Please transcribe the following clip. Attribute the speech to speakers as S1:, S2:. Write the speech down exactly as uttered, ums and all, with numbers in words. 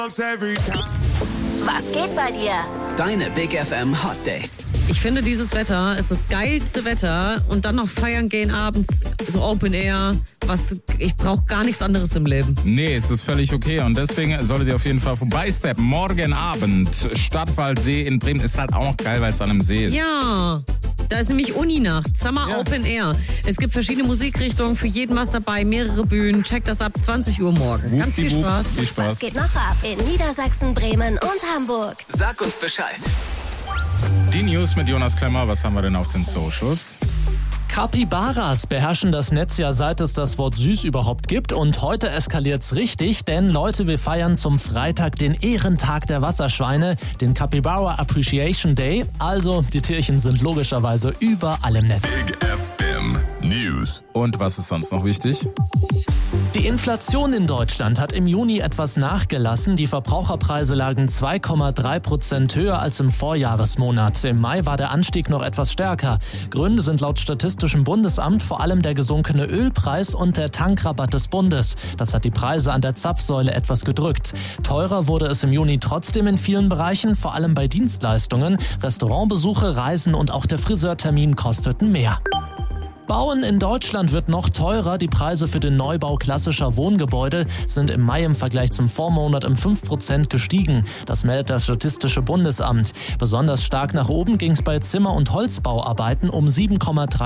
S1: Was geht bei dir?
S2: Deine Big F M Hot Dates.
S3: Ich finde, dieses Wetter ist das geilste Wetter und dann noch feiern gehen abends, so Open Air. Was, ich brauche gar nichts anderes im Leben.
S4: Nee, es ist völlig okay und deswegen solltet ihr auf jeden Fall vorbeisteppen. Morgen Abend, Stadtwaldsee in Bremen, ist halt auch noch geil, weil es an einem See ist.
S3: Ja, da ist nämlich Uni-Nacht, Summer
S4: Ja.
S3: Open Air. Es gibt verschiedene Musikrichtungen, für jeden was dabei, mehrere Bühnen. Checkt das ab, zwanzig Uhr morgen. Ganz viel
S4: Wuppdiwupp.
S3: Spaß.
S4: Viel
S1: Was
S4: Spaß.
S1: geht noch ab in Niedersachsen, Bremen und Hamburg?
S2: Sag uns Bescheid.
S4: Die News mit Jonas Klemmer, was haben wir denn auf den Socials?
S5: Capybaras beherrschen das Netz ja, seit es das Wort süß überhaupt gibt. Und heute eskaliert's richtig, denn Leute, wir feiern zum Freitag den Ehrentag der Wasserschweine, den Capybara Appreciation Day. Also, die Tierchen sind logischerweise überall im Netz.
S6: Big F M News.
S4: Und was ist sonst noch wichtig?
S5: Die Inflation in Deutschland hat im Juni etwas nachgelassen. Die Verbraucherpreise lagen zwei Komma drei Prozent höher als im Vorjahresmonat. Im Mai war der Anstieg noch etwas stärker. Gründe sind laut Statistischem Bundesamt vor allem der gesunkene Ölpreis und der Tankrabatt des Bundes. Das hat die Preise an der Zapfsäule etwas gedrückt. Teurer wurde es im Juni trotzdem in vielen Bereichen, vor allem bei Dienstleistungen. Restaurantbesuche, Reisen und auch der Friseurtermin kosteten mehr. Bauen in Deutschland wird noch teurer. Die Preise für den Neubau klassischer Wohngebäude sind im Mai im Vergleich zum Vormonat um fünf Prozent gestiegen. Das meldet das Statistische Bundesamt. Besonders stark nach oben ging es bei Zimmer- und Holzbauarbeiten um sieben Komma drei